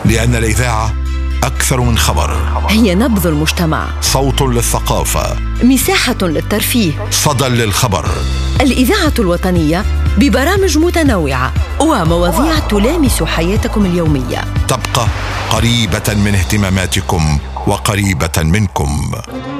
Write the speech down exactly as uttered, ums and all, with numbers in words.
لأن الإذاعة أكثر من خبر، هي نبض المجتمع، صوت للثقافة، مساحة للترفيه، صدى للخبر. الإذاعة الوطنية ببرامج متنوعة ومواضيع تلامس حياتكم اليومية، تبقى قريبة من اهتماماتكم وقريبة منكم.